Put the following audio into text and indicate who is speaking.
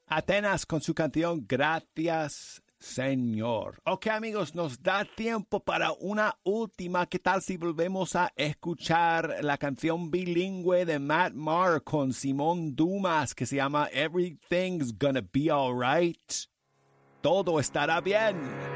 Speaker 1: Atenas con su canción Gracias, Señor. Ok, amigos, nos da tiempo para una última. ¿Qué tal si volvemos a escuchar la canción bilingüe de Matt Maher con Simón Dumas que se llama Everything's Gonna Be Alright? Todo estará bien.